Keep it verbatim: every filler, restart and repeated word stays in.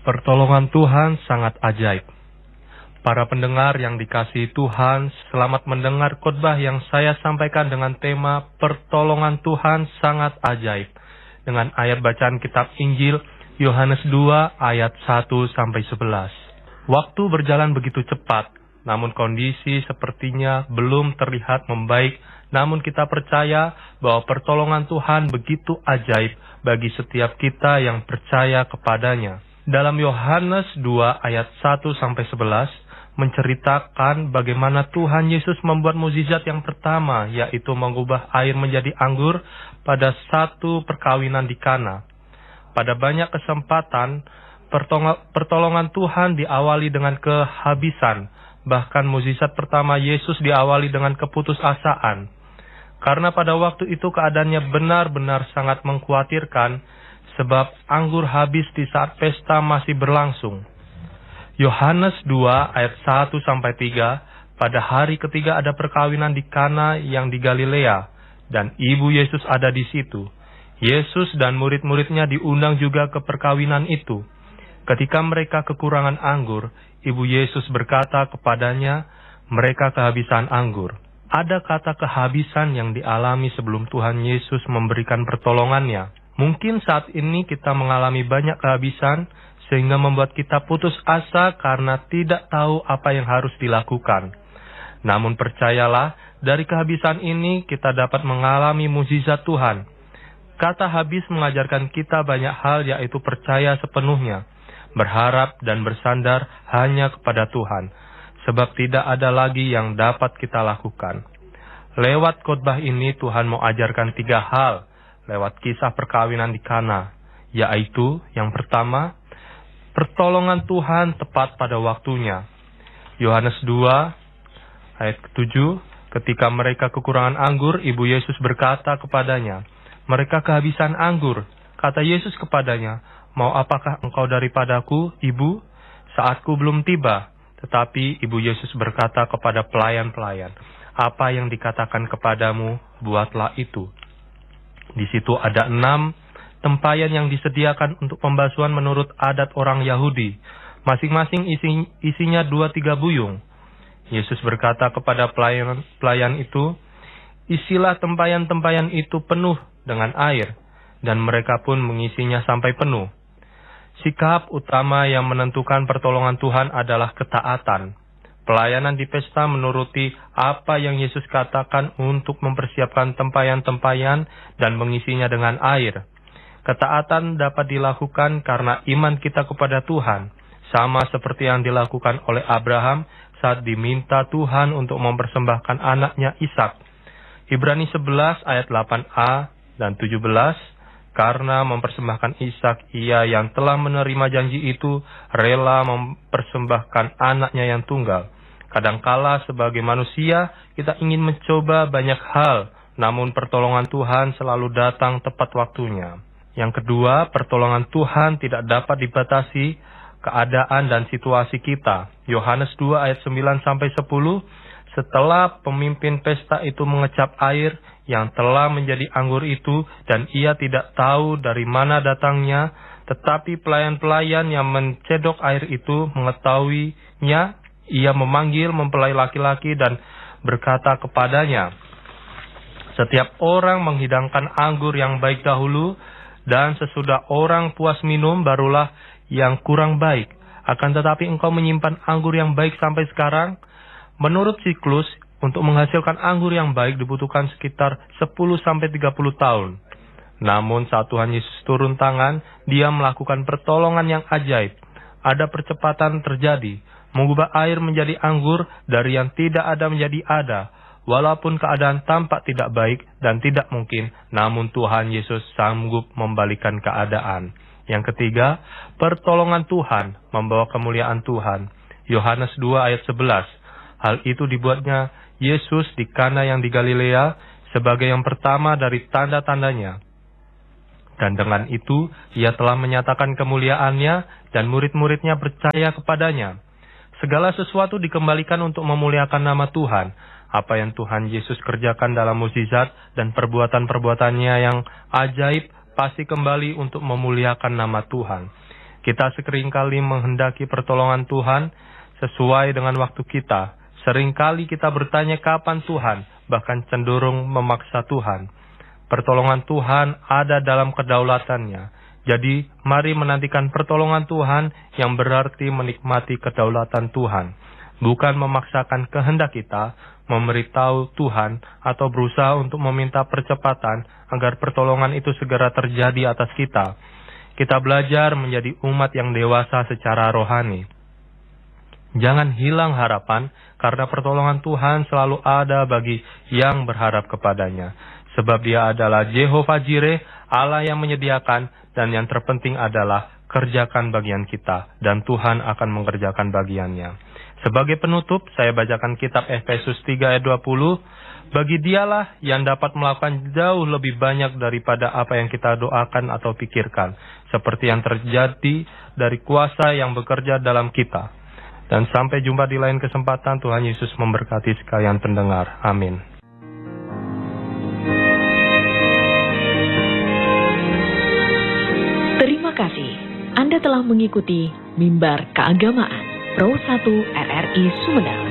Pertolongan Tuhan sangat ajaib. Para pendengar yang dikasihi Tuhan, selamat mendengar khotbah yang saya sampaikan dengan tema Pertolongan Tuhan sangat ajaib, dengan ayat bacaan kitab Injil Yohanes dua ayat satu sampai sebelas. Waktu berjalan begitu cepat, namun kondisi sepertinya belum terlihat membaik, namun kita percaya bahwa pertolongan Tuhan begitu ajaib bagi setiap kita yang percaya kepadanya. Dalam Yohanes dua ayat satu sampai sebelas menceritakan bagaimana Tuhan Yesus membuat mukjizat yang pertama, yaitu mengubah air menjadi anggur pada satu perkawinan di Kana. Pada banyak kesempatan, pertolongan Tuhan diawali dengan kehabisan. Bahkan mukjizat pertama Yesus diawali dengan keputusasaan. Karena pada waktu itu keadaannya benar-benar sangat mengkhawatirkan, sebab anggur habis di saat pesta masih berlangsung. Yohanes dua ayat satu sampai tiga, pada hari ketiga ada perkawinan di Kana yang di Galilea, dan ibu Yesus ada di situ. Yesus dan murid-muridnya diundang juga ke perkawinan itu. Ketika mereka kekurangan anggur, ibu Yesus berkata kepadanya, mereka kehabisan anggur. Ada kata kehabisan yang dialami sebelum Tuhan Yesus memberikan pertolongannya. Mungkin saat ini kita mengalami banyak kehabisan, sehingga membuat kita putus asa karena tidak tahu apa yang harus dilakukan. Namun percayalah, dari kehabisan ini kita dapat mengalami mukjizat Tuhan. Kata habis mengajarkan kita banyak hal, yaitu percaya sepenuhnya, berharap dan bersandar hanya kepada Tuhan, sebab tidak ada lagi yang dapat kita lakukan. Lewat khotbah ini Tuhan mau ajarkan tiga hal, lewat kisah perkawinan di Kana, yaitu yang pertama, pertolongan Tuhan tepat pada waktunya. Yohanes dua ayat ketujuh, ketika mereka kekurangan anggur, ibu Yesus berkata kepadanya, mereka kehabisan anggur. Kata Yesus kepadanya, mau apakah engkau daripadaku, ibu? Saatku belum tiba. Tetapi ibu Yesus berkata kepada pelayan-pelayan, apa yang dikatakan kepadamu, buatlah itu. Di situ ada enam tempayan yang disediakan untuk pembasuhan menurut adat orang Yahudi. Masing-masing isi, isinya dua tiga buyung. Yesus berkata kepada pelayan, pelayan itu, isilah tempayan-tempayan itu penuh dengan air, dan mereka pun mengisinya sampai penuh. Sikap utama yang menentukan pertolongan Tuhan adalah ketaatan. Pelayanan di pesta menuruti apa yang Yesus katakan untuk mempersiapkan tempayan-tempayan dan mengisinya dengan air. Ketaatan dapat dilakukan karena iman kita kepada Tuhan, sama seperti yang dilakukan oleh Abraham saat diminta Tuhan untuk mempersembahkan anaknya Ishak. Ibrani sebelas ayat delapan a dan tujuh belas, karena mempersembahkan Ishak, ia yang telah menerima janji itu rela mempersembahkan anaknya yang tunggal. Kadangkala sebagai manusia kita ingin mencoba banyak hal, namun pertolongan Tuhan selalu datang tepat waktunya. Yang kedua, pertolongan Tuhan tidak dapat dibatasi keadaan dan situasi kita. Yohanes dua ayat sembilan sampai sepuluh, setelah pemimpin pesta itu mengecap air yang telah menjadi anggur itu, dan ia tidak tahu dari mana datangnya, tetapi pelayan-pelayan yang mencedok air itu mengetahuinya, ia memanggil mempelai laki-laki dan berkata kepadanya, setiap orang menghidangkan anggur yang baik dahulu, dan sesudah orang puas minum barulah yang kurang baik. Akan tetapi engkau menyimpan anggur yang baik sampai sekarang. Menurut siklus, untuk menghasilkan anggur yang baik dibutuhkan sekitar sepuluh sampai tiga puluh tahun. Namun saat Tuhan Yesus turun tangan, dia melakukan pertolongan yang ajaib. Ada percepatan terjadi, mengubah air menjadi anggur, dari yang tidak ada menjadi ada. Walaupun keadaan tampak tidak baik dan tidak mungkin, namun Tuhan Yesus sanggup membalikan keadaan. Yang ketiga, pertolongan Tuhan membawa kemuliaan Tuhan. Yohanes dua ayat sebelas. Hal itu dibuatnya Yesus di Kana yang di Galilea sebagai yang pertama dari tanda-tandanya. Dan dengan itu, ia telah menyatakan kemuliaannya dan murid-muridnya percaya kepadanya. Segala sesuatu dikembalikan untuk memuliakan nama Tuhan. Apa yang Tuhan Yesus kerjakan dalam mukjizat dan perbuatan-perbuatannya yang ajaib pasti kembali untuk memuliakan nama Tuhan. Kita seringkali menghendaki pertolongan Tuhan sesuai dengan waktu kita. Seringkali kita bertanya kapan Tuhan, bahkan cenderung memaksa Tuhan. Pertolongan Tuhan ada dalam kedaulatannya. Jadi, mari menantikan pertolongan Tuhan yang berarti menikmati kedaulatan Tuhan. Bukan memaksakan kehendak kita, memberitahu Tuhan, atau berusaha untuk meminta percepatan agar pertolongan itu segera terjadi atas kita. Kita belajar menjadi umat yang dewasa secara rohani. Jangan hilang harapan, karena pertolongan Tuhan selalu ada bagi yang berharap kepadanya. Sebab Dia adalah Jehovah Jireh, Allah yang menyediakan, dan yang terpenting adalah kerjakan bagian kita, dan Tuhan akan mengerjakan bagiannya. Sebagai penutup, saya bacakan kitab Efesus tiga ayat dua puluh. Bagi Dialah yang dapat melakukan jauh lebih banyak daripada apa yang kita doakan atau pikirkan, seperti yang terjadi dari kuasa yang bekerja dalam kita. Dan sampai jumpa di lain kesempatan. Tuhan Yesus memberkati sekalian pendengar. Amin. Terima kasih. Anda telah mengikuti Mimbar Keagamaan Pro satu R R I Sumedang.